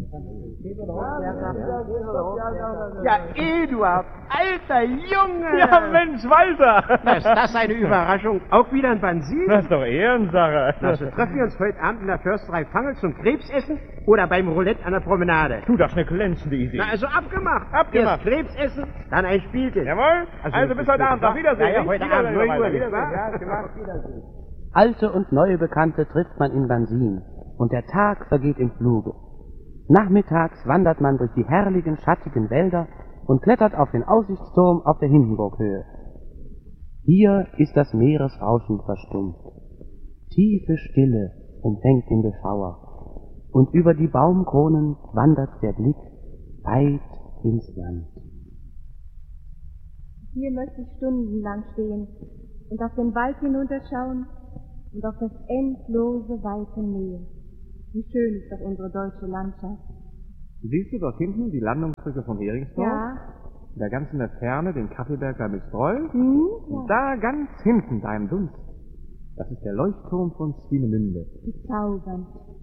Ja, Eduard, alter Junge! Ja, Mensch, Walter! Was ist das eine Überraschung? Auch wieder ein Bansin? Das ist doch Ehrensache. Na, so treffen wir uns heute Abend in der Försterei Fangel zum Krebsessen oder beim Roulette an der Promenade? Du, das ist eine glänzende Idee. Na, also abgemacht. Abgemacht. Erst Krebsessen, dann ein Spieltisch. Jawohl. Also bis heute Abend. Auf Wiedersehen. Ja, heute Abend, 9 Uhr, nicht wahr? Ja, gemacht. Wiedersehen. Alte und neue Bekannte trifft man in Bansin, und der Tag vergeht im Fluge. Nachmittags wandert man durch die herrlichen, schattigen Wälder und klettert auf den Aussichtsturm auf der Hindenburghöhe. Hier ist das Meeresrauschen verstummt. Tiefe Stille umfängt den Beschauer, und über die Baumkronen wandert der Blick weit ins Land. Hier möchte ich stundenlang stehen und auf den Wald hinunterschauen und auf das endlose, weite Meer. Wie schön ist doch unsere deutsche Landschaft. Siehst du dort hinten die Landungsbrücke von Heringsdorf? Ja. Da ganz in der Ferne den Kaffeeberg bei Mistreu? Ja. Und da ganz hinten, da im Dunst. Das ist der Leuchtturm von Swinemünde. Bezaubernd.